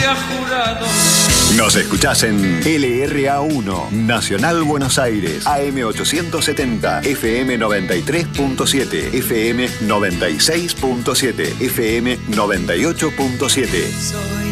ha jurado. Nos escuchás en LRA1, Nacional Buenos Aires, AM870, FM 93.7, FM 96.7, FM 98.7. Soy